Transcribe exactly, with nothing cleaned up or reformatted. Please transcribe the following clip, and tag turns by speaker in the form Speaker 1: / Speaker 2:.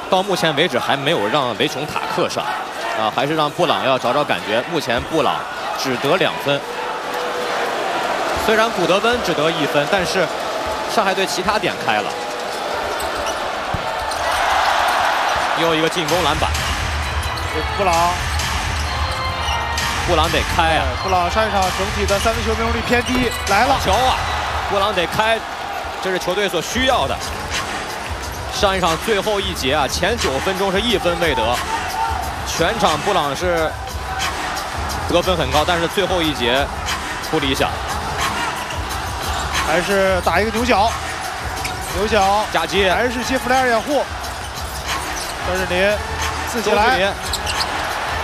Speaker 1: 到目前为止还没有让维琼塔克上，啊，还是让布朗要找找感觉。目前布朗只得两分，虽然古德温只得一分，但是上海队其他点开了。又一个进攻篮板，
Speaker 2: 布朗，
Speaker 1: 布朗得开啊！
Speaker 2: 布朗上一场整体的三分球命中率偏低，来了，
Speaker 1: 球啊！布朗得开，这是球队所需要的。上一场最后一节啊，前九分钟是一分未得，全场布朗是得分很高，但是最后一节不理想，
Speaker 2: 还是打一个牛角，牛角
Speaker 1: 夹击，
Speaker 2: 还是接弗莱尔掩护。周志林自己来，